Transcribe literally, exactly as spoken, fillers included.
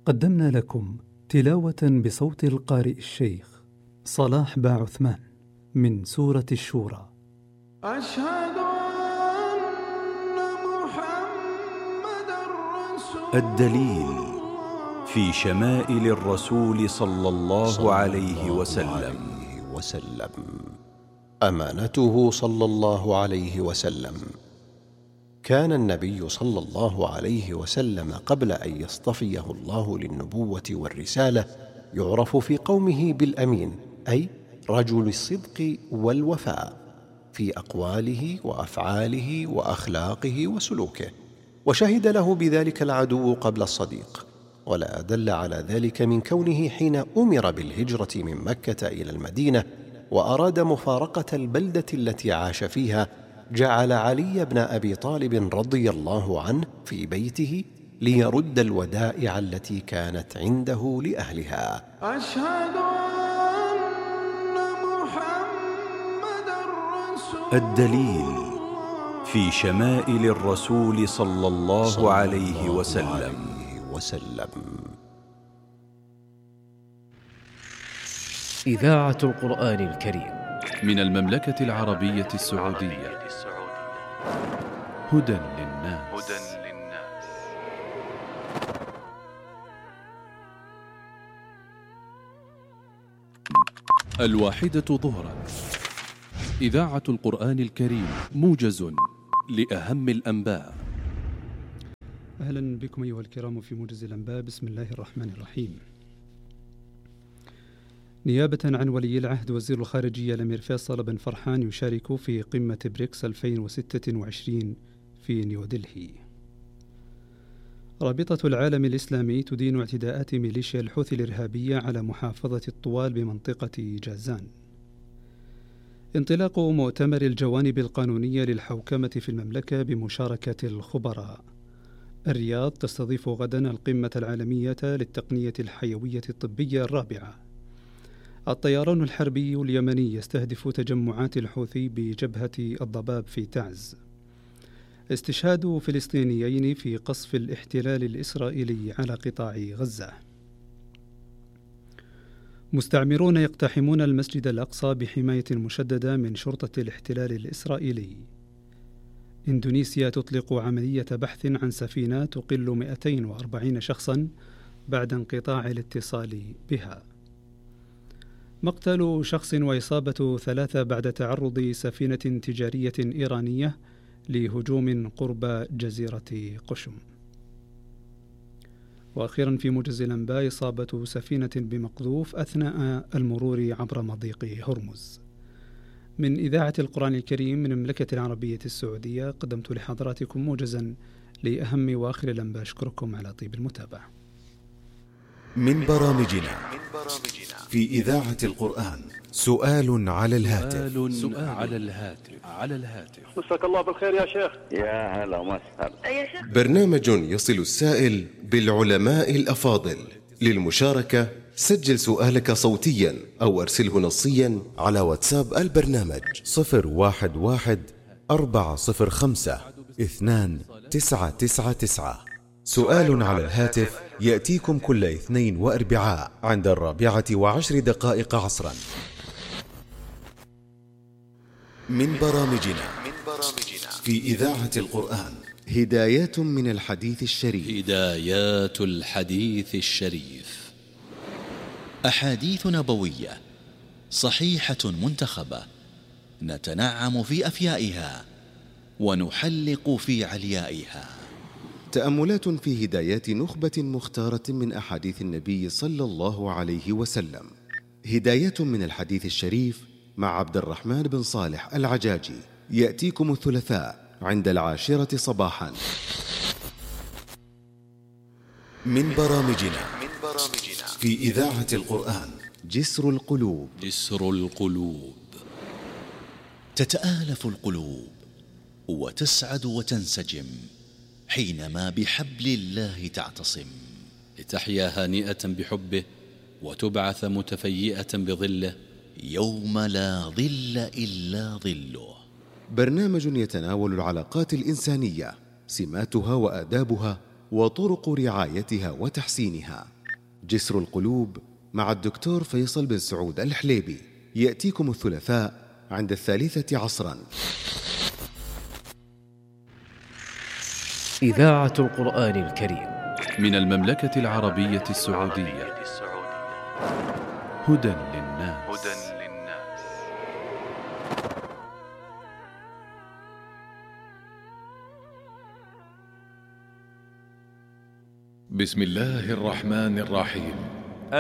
قدمنا لكم تلاوة بصوت القارئ الشيخ صلاح با عثمان من سورة الشورى. أشهد أن محمدًا رسول الدليل في شمائل الرسول صلى الله عليه وسلم. وسلم أمانته صلى الله عليه وسلم. كان النبي صلى الله عليه وسلم قبل أن يصطفيه الله للنبوة والرسالة يعرف في قومه بالأمين، أي رجل الصدق والوفاء في أقواله وأفعاله وأخلاقه وسلوكه، وشهد له بذلك العدو قبل الصديق. ولا أدل على ذلك من كونه حين أمر بالهجرة من مكة إلى المدينة وأراد مفارقة البلدة التي عاش فيها، جعل علي بن أبي طالب رضي الله عنه في بيته ليرد الودائع التي كانت عنده لأهلها. أشهد أن محمدًا رسول الدليل في شمائل الرسول صلى الله عليه وسلم. وسلم. إذاعة القرآن الكريم من المملكة العربية السعودية. هدى للناس. الواحدة ظهرا. إذاعة القرآن الكريم موجز لأهم الأنباء. أهلا بكم أيها الكرام في موجز الأنباء. بسم الله الرحمن الرحيم. نيابة عن ولي العهد وزير الخارجية الأمير فيصل بن فرحان يشارك في قمة بريكس ألفين وستة وعشرين في نيودلهي. رابطة العالم الإسلامي تدين اعتداءات ميليشيا الحوثي الإرهابية على محافظة الطوال بمنطقة جازان. انطلاق مؤتمر الجوانب القانونية للحوكمة في المملكة بمشاركة الخبراء. الرياض تستضيف غدا القمة العالمية للتقنية الحيوية الطبية الرابعة. الطيران الحربي اليمني يستهدف تجمعات الحوثي بجبهة الضباب في تعز. استشهاد فلسطينيين في قصف الاحتلال الإسرائيلي على قطاع غزة. مستعمرون يقتحمون المسجد الأقصى بحماية مشددة من شرطة الاحتلال الإسرائيلي. إندونيسيا تطلق عملية بحث عن سفينة تقل مئتين وأربعين شخصا بعد انقطاع الاتصال بها. مقتل شخص وإصابة ثلاثة بعد تعرض سفينة تجارية إيرانية لهجوم قرب جزيرة قشم. وأخيرا في موجز الأنباء، إصابة سفينة بمقذوف أثناء المرور عبر مضيق هرمز. من إذاعة القرآن الكريم من المملكة العربية السعودية قدمت لحضراتكم موجزا لأهم وآخر الأنباء. أشكركم على طيب المتابعة. من برامجنا في إذاعة القرآن سؤال على الهاتف. سؤال على الهاتف. على الهاتف. مساك الله بالخير يا شيخ. يا هلا وسهلا يا شيخ. برنامج يصل السائل بالعلماء الأفاضل. للمشاركة سجل سؤالك صوتيا أو أرسله نصيا على واتساب البرنامج صفر واحد واحد أربعة صفر خمسة اثنان تسعة تسعة تسعة. سؤال على الهاتف يأتيكم كل اثنين وأربعاء عند الرابعة وعشر دقائق عصرا. من برامجنا في إذاعة القرآن هدايات من الحديث الشريف. هدايات الحديث الشريف. أحاديث نبوية صحيحة منتخبة نتنعم في أفيائها ونحلق في عليائها. تأملات في هدايات نخبة مختارة من أحاديث النبي صلى الله عليه وسلم. هدايات من الحديث الشريف مع عبد الرحمن بن صالح العجاجي يأتيكم الثلاثاء عند العاشرة صباحا. من برامجنا في إذاعة القرآن جسر القلوب. جسر القلوب. تتآلف القلوب وتسعد وتنسجم حينما بحبل الله تعتصم، لتحيا هانئة بحبه وتبعث متفيئة بظله يوم لا ظل إلا ظله. برنامج يتناول العلاقات الإنسانية، سماتها وآدابها، وطرق رعايتها وتحسينها. جسر القلوب مع الدكتور فيصل بن سعود الحليبي يأتيكم الثلاثاء عند الثالثة عصرا. إذاعة القرآن الكريم من المملكة العربية السعودية. هدى للناس. بسم الله الرحمن الرحيم.